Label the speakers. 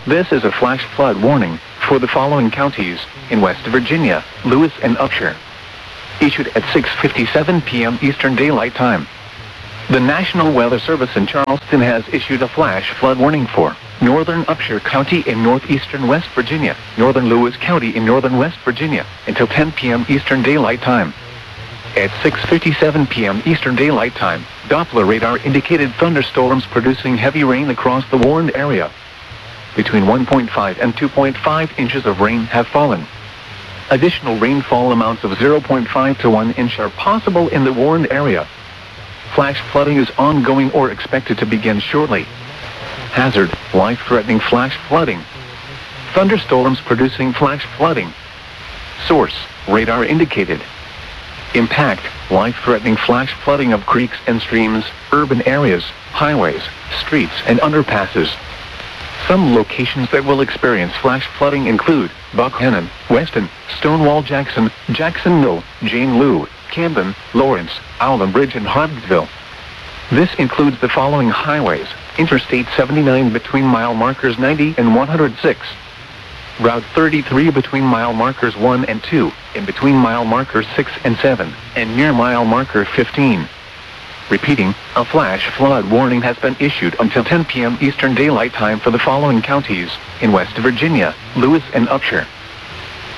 Speaker 1: This is a flash flood warning for the following counties in West Virginia, Lewis and Upshur. Issued at 6:57 p.m. Eastern Daylight Time. The National Weather Service in Charleston has issued a flash flood warning for northern Upshur County in northeastern West Virginia, northern Lewis County in northern West Virginia, until 10 p.m. Eastern Daylight Time. At 6:57 p.m. Eastern Daylight Time, Doppler radar indicated thunderstorms producing heavy rain across the warned area. Between 1.5 and 2.5 inches of rain have fallen. Additional rainfall amounts of 0.5 to 1 inch are possible in the warned area. Flash flooding is ongoing or expected to begin shortly. Hazard, life-threatening flash flooding. Thunderstorms producing flash flooding. Source, radar indicated. Impact, life-threatening flash flooding of creeks and streams, urban areas, highways, streets, and underpasses. Some locations that will experience flash flooding include Buckhannon, Weston, Stonewall Jackson, Jackson Mill, Jane Lew, Camden, Lawrence, Allen Bridge, and Hobbitville. This includes the following highways: Interstate 79 between mile markers 90 and 106. Route 33 between mile markers 1 and 2, in between mile markers 6 and 7, and near mile marker 15. Repeating, a flash flood warning has been issued until 10 p.m. Eastern Daylight Time for the following counties in West Virginia, Lewis and Upshur.